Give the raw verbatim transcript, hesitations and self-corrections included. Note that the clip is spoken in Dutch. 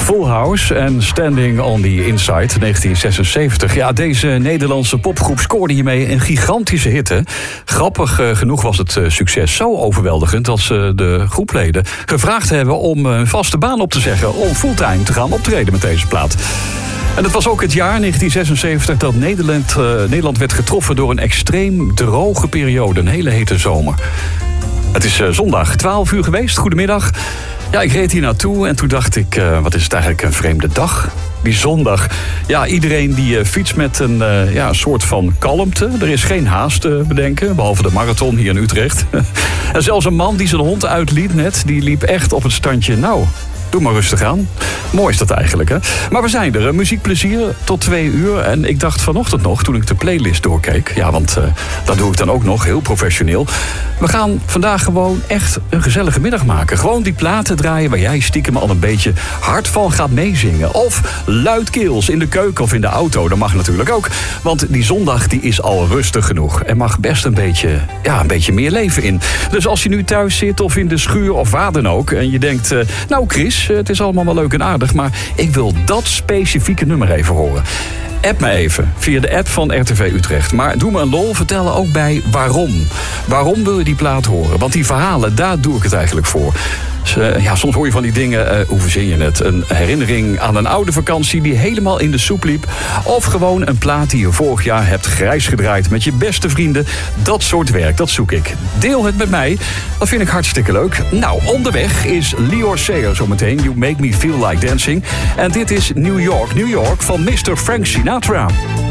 Full House en Standing on the Inside, negentien zesenzeventig. Ja, deze Nederlandse popgroep scoorde hiermee een gigantische hit. Hè? Grappig uh, genoeg was het uh, succes zo overweldigend dat ze de groepleden gevraagd hebben om een vaste baan op te zeggen, om fulltime te gaan optreden met deze plaat. En het was ook het jaar negentien zesenzeventig dat Nederland, uh, Nederland werd getroffen door een extreem droge periode, een hele hete zomer. Het is uh, zondag, twaalf uur geweest. Goedemiddag. Ja, ik reed hier naartoe en toen dacht ik, uh, wat is het eigenlijk een vreemde dag? Die zondag. Ja, iedereen die uh, fietst met een uh, ja, soort van kalmte. Er is geen haast te bedenken, behalve de marathon hier in Utrecht. En zelfs een man die zijn hond uitliet net, die liep echt op het standje. Nou, doe maar rustig aan. Mooi is dat eigenlijk, hè? Maar we zijn er. Muziekplezier tot twee uur. En ik dacht vanochtend nog, toen ik de playlist doorkeek. Ja, want uh, dat doe ik dan ook nog, heel professioneel. We gaan vandaag gewoon echt een gezellige middag maken. Gewoon die platen draaien waar jij stiekem al een beetje hard van gaat meezingen. Of luidkeels in de keuken of in de auto. Dat mag natuurlijk ook. Want die zondag die is al rustig genoeg. Er mag best een beetje, ja, een beetje meer leven in. Dus als je nu thuis zit of in de schuur of waar dan ook. En je denkt, uh, nou Chris, het is allemaal wel leuk en aardig, maar ik wil dat specifieke nummer even horen. App me even via de app van R T V Utrecht. Maar doe me een lol, vertel er ook bij waarom. Waarom wil je die plaat horen? Want die verhalen, daar doe ik het eigenlijk voor. Dus, uh, ja, soms hoor je van die dingen, uh, hoe verzin je het? Een herinnering aan een oude vakantie die helemaal in de soep liep. Of gewoon een plaat die je vorig jaar hebt grijs gedraaid met je beste vrienden. Dat soort werk, dat zoek ik. Deel het met mij, dat vind ik hartstikke leuk. Nou, onderweg is Lior Sayer zometeen. You Make Me Feel Like Dancing. En dit is New York, New York van mister Frank Sinatra.